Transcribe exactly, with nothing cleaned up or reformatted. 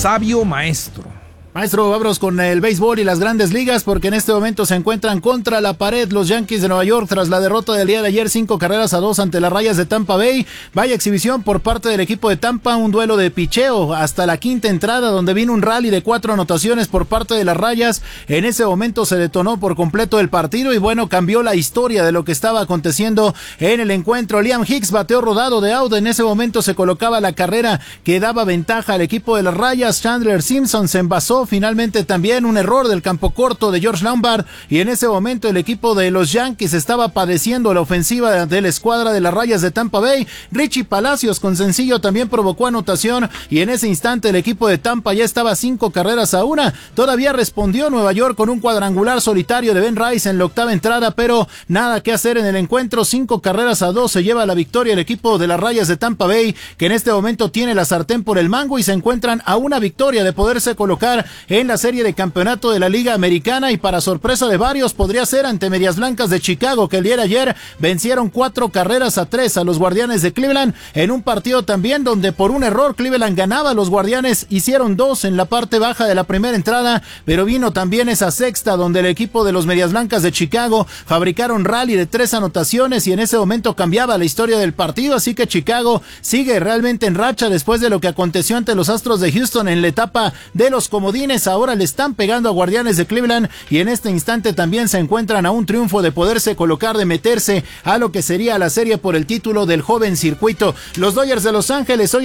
sabio maestro. Maestro, vámonos con el béisbol y las grandes ligas, porque en este momento se encuentran contra la pared los Yankees de Nueva York tras la derrota del día de ayer, cinco carreras a dos ante las Rayas de Tampa Bay. Vaya exhibición por parte del equipo de Tampa, un duelo de picheo hasta la quinta entrada, donde vino un rally de cuatro anotaciones por parte de las Rayas. En ese momento se detonó por completo el partido y bueno, cambió la historia de lo que estaba aconteciendo en el encuentro. Liam Hicks bateó rodado de out, en ese momento se colocaba la carrera que daba ventaja al equipo de las Rayas. Chandler Simpson se envasó. Finalmente también un error del campo corto de George Lombard y en ese momento el equipo de los Yankees estaba padeciendo la ofensiva de la escuadra de las Rayas de Tampa Bay. Richie Palacios con sencillo también provocó anotación y en ese instante el equipo de Tampa ya estaba cinco carreras a una. Todavía respondió Nueva York con un cuadrangular solitario de Ben Rice en la octava entrada, pero nada que hacer en el encuentro. Cinco carreras a dos se lleva la victoria el equipo de las Rayas de Tampa Bay, que en este momento tiene la sartén por el mango y se encuentran a una victoria de poderse colocar en la serie de campeonato de la Liga Americana y para sorpresa de varios podría ser ante Medias Blancas de Chicago, que el día de ayer vencieron cuatro carreras a tres a los Guardianes de Cleveland en un partido también donde por un error Cleveland ganaba. Los Guardianes hicieron dos en la parte baja de la primera entrada, pero vino también esa sexta donde el equipo de los Medias Blancas de Chicago fabricaron rally de tres anotaciones y en ese momento cambiaba la historia del partido, así que Chicago sigue realmente en racha después de lo que aconteció ante los Astros de Houston en la etapa de los comodines. Ahora le están pegando a Guardianes de Cleveland y en este instante también se encuentran a un triunfo de poderse colocar, de meterse a lo que sería la serie por el título del joven circuito. Los Dodgers de Los Ángeles hoy